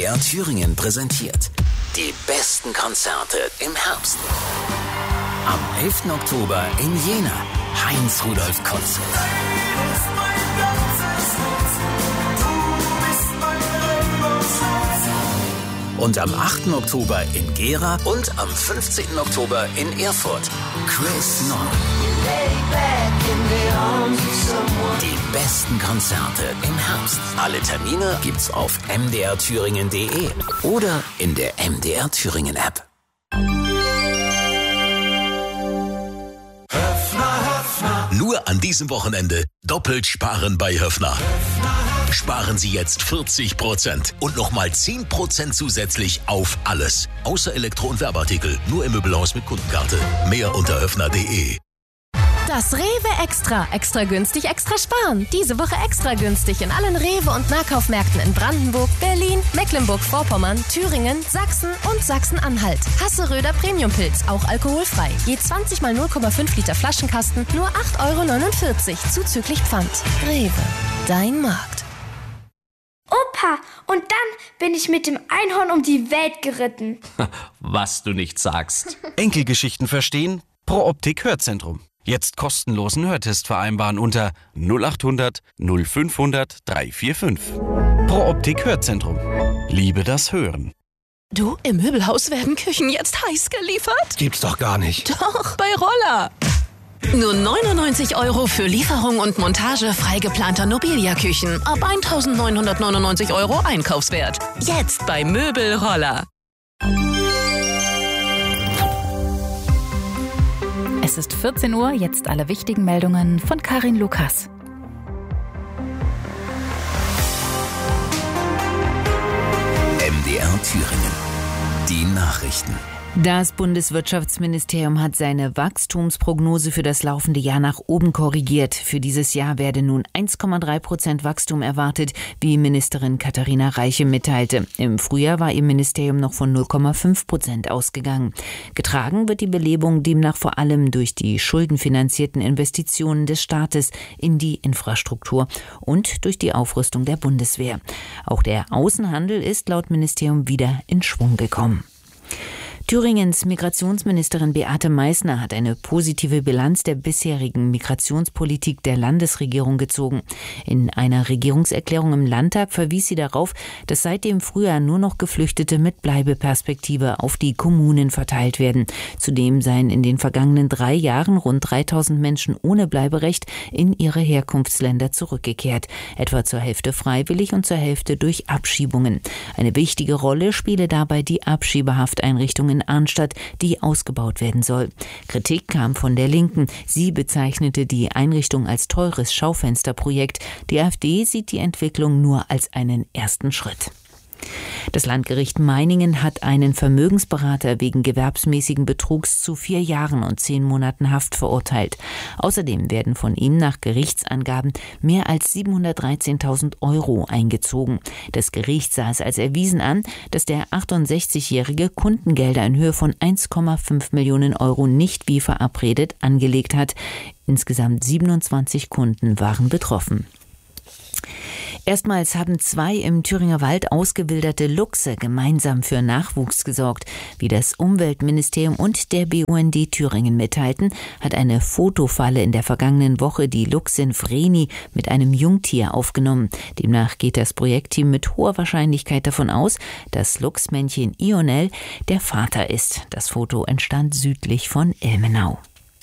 MDR Thüringen präsentiert die besten Konzerte im Herbst. Am 11. Oktober in Jena, Heinz-Rudolf Kunze. Und am 8. Oktober in Gera und am 15. Oktober in Erfurt, Chris Nord. Die besten Konzerte im Herbst. Alle Termine gibt's auf mdrthüringen.de oder in der MDR Thüringen App. Nur an diesem Wochenende doppelt sparen bei Höffner. Sparen Sie jetzt 40% und nochmal 10% zusätzlich auf alles. Außer Elektro- und Werbeartikel. Nur im Möbelhaus mit Kundenkarte. Mehr unter höffner.de. Das Rewe Extra. Extra günstig, extra sparen. Diese Woche extra günstig in allen Rewe- und Nahkaufmärkten in Brandenburg, Berlin, Mecklenburg-Vorpommern, Thüringen, Sachsen und Sachsen-Anhalt. Hasseröder Premiumpilz, auch alkoholfrei. Je 20 mal 0,5 Liter Flaschenkasten, nur 8,49 € zuzüglich Pfand. Rewe, dein Markt. Opa, und dann bin ich mit dem Einhorn um die Welt geritten. Was du nicht sagst. Enkelgeschichten verstehen? Pro Optik Hörzentrum. Jetzt kostenlosen Hörtest vereinbaren unter 0800 0500 345. Pro Optik Hörzentrum. Liebe das Hören. Du, im Möbelhaus werden Küchen jetzt heiß geliefert? Gibt's doch gar nicht. Doch, bei Roller. Nur 99 € für Lieferung und Montage frei geplanter Nobilia-Küchen. Ab 1.999 € Einkaufswert. Jetzt bei Möbel Roller. Es ist 14 Uhr, jetzt alle wichtigen Meldungen von Karin Lukas. MDR Thüringen. Die Nachrichten. Das Bundeswirtschaftsministerium hat seine Wachstumsprognose für das laufende Jahr nach oben korrigiert. Für dieses Jahr werde nun 1,3% Wachstum erwartet, wie Ministerin Katharina Reiche mitteilte. Im Frühjahr war ihr Ministerium noch von 0,5% ausgegangen. Getragen wird die Belebung demnach vor allem durch die schuldenfinanzierten Investitionen des Staates in die Infrastruktur und durch die Aufrüstung der Bundeswehr. Auch der Außenhandel ist laut Ministerium wieder in Schwung gekommen. Thüringens Migrationsministerin Beate Meißner hat eine positive Bilanz der bisherigen Migrationspolitik der Landesregierung gezogen. In einer Regierungserklärung im Landtag verwies sie darauf, dass seit dem Frühjahr nur noch Geflüchtete mit Bleibeperspektive auf die Kommunen verteilt werden. Zudem seien in den vergangenen 3 Jahren rund 3.000 Menschen ohne Bleiberecht in ihre Herkunftsländer zurückgekehrt. Etwa zur Hälfte freiwillig und zur Hälfte durch Abschiebungen. Eine wichtige Rolle spiele dabei die Abschiebehafteinrichtung in Arnstadt, die ausgebaut werden soll. Kritik kam von der Linken. Sie bezeichnete die Einrichtung als teures Schaufensterprojekt. Die AfD sieht die Entwicklung nur als einen ersten Schritt. Das Landgericht Meiningen hat einen Vermögensberater wegen gewerbsmäßigen Betrugs zu 4 Jahren und 10 Monaten Haft verurteilt. Außerdem werden von ihm nach Gerichtsangaben mehr als 713.000 € eingezogen. Das Gericht sah es als erwiesen an, dass der 68-Jährige Kundengelder in Höhe von 1,5 Millionen € nicht wie verabredet angelegt hat. Insgesamt 27 Kunden waren betroffen. Erstmals haben 2 im Thüringer Wald ausgewilderte Luchse gemeinsam für Nachwuchs gesorgt. Wie das Umweltministerium und der BUND Thüringen mitteilten, hat eine Fotofalle in der vergangenen Woche die Luchsin Vreni mit einem Jungtier aufgenommen. Demnach geht das Projektteam mit hoher Wahrscheinlichkeit davon aus, dass Luchsmännchen Ionel der Vater ist. Das Foto entstand südlich von Ilmenau.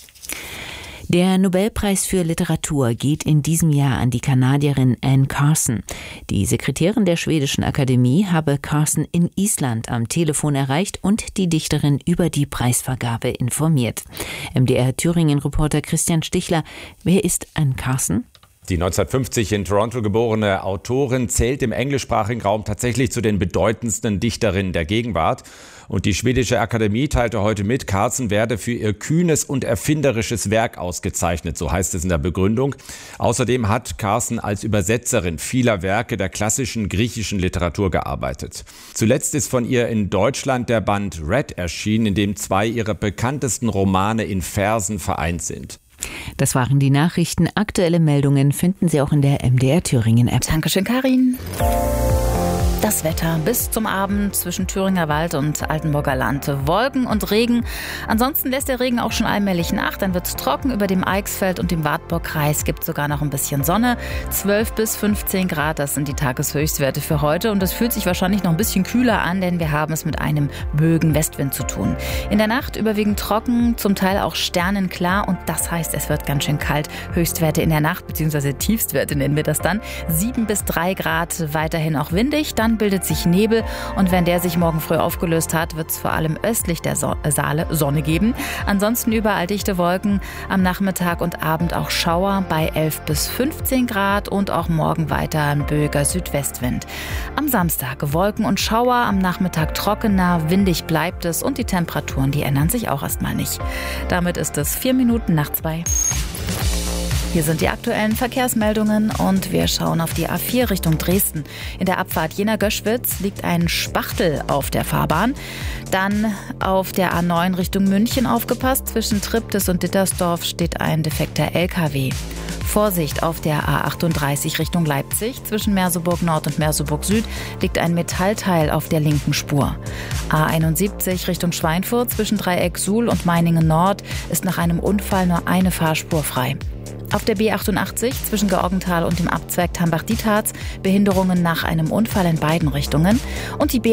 Der Nobelpreis für Literatur geht in diesem Jahr an die Kanadierin Anne Carson. Die Sekretärin der schwedischen Akademie habe Carson in Island am Telefon erreicht und die Dichterin über die Preisvergabe informiert. MDR Thüringen-Reporter Christian Stichler, wer ist Anne Carson? Die 1950 in Toronto geborene Autorin zählt im englischsprachigen Raum tatsächlich zu den bedeutendsten Dichterinnen der Gegenwart. Und die schwedische Akademie teilte heute mit, Carson werde für ihr kühnes und erfinderisches Werk ausgezeichnet, so heißt es in der Begründung. Außerdem hat Carson als Übersetzerin vieler Werke der klassischen griechischen Literatur gearbeitet. Zuletzt ist von ihr in Deutschland der Band Red erschienen, in dem 2 ihrer bekanntesten Romane in Versen vereint sind. Das waren die Nachrichten. Aktuelle Meldungen finden Sie auch in der MDR Thüringen App. Dankeschön, Karin. Das Wetter bis zum Abend zwischen Thüringer Wald und Altenburger Land. Wolken und Regen. Ansonsten lässt der Regen auch schon allmählich nach. Dann wird es trocken über dem Eichsfeld und dem Wartburgkreis. Gibt sogar noch ein bisschen Sonne. 12 bis 15 Grad, das sind die Tageshöchstwerte für heute. Und es fühlt sich wahrscheinlich noch ein bisschen kühler an, denn wir haben es mit einem böigen Westwind zu tun. In der Nacht überwiegend trocken, zum Teil auch sternenklar. Und das heißt, es wird ganz schön kalt. Höchstwerte in der Nacht, beziehungsweise Tiefstwerte nennen wir das dann. 7 bis 3 Grad, weiterhin auch windig. Dann bildet sich Nebel und wenn der sich morgen früh aufgelöst hat, wird es vor allem östlich der Saale Sonne geben. Ansonsten überall dichte Wolken, am Nachmittag und Abend auch Schauer bei 11 bis 15 Grad und auch morgen weiter ein böiger Südwestwind. Am Samstag Wolken und Schauer, am Nachmittag trockener, windig bleibt es und die Temperaturen, die ändern sich auch erstmal nicht. Damit ist es 4 Minuten nach 2. Hier sind die aktuellen Verkehrsmeldungen und wir schauen auf die A4 Richtung Dresden. In der Abfahrt Jena-Göschwitz liegt ein Spachtel auf der Fahrbahn. Dann auf der A9 Richtung München aufgepasst. Zwischen Triptis und Dittersdorf steht ein defekter LKW. Vorsicht auf der A38 Richtung Leipzig. Zwischen Merseburg Nord und Merseburg Süd liegt ein Metallteil auf der linken Spur. A71 Richtung Schweinfurt zwischen Dreieck Suhl und Meiningen Nord ist nach einem Unfall nur eine Fahrspur frei. Auf der B88 zwischen Georgenthal und dem Abzweig Tambach-Dietharz Behinderungen nach einem Unfall in beiden Richtungen. Und die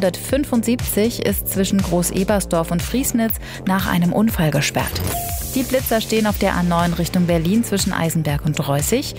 B175 ist zwischen Groß-Ebersdorf und Friesnitz nach einem Unfall gesperrt. Die Blitzer stehen auf der A9 Richtung Berlin zwischen Eisenberg und Reußig,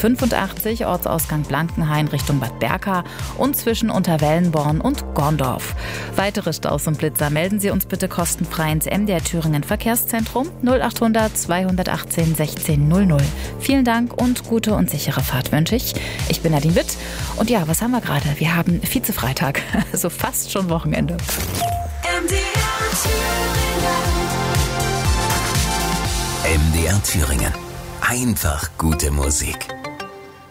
B85 Ortsausgang Blankenhain Richtung Bad Berka und zwischen Unterwellenborn und Gorndorf. Weitere Staus und Blitzer melden Sie uns bitte kostenfrei ins MDR Thüringen Verkehrszentrum 0800 218 16 00. Vielen Dank und gute und sichere Fahrt wünsche ich. Ich bin Nadine Witt und ja, was haben wir gerade? Wir haben Vize-Freitag, also fast schon Wochenende. MDR Thüringen. Einfach gute Musik.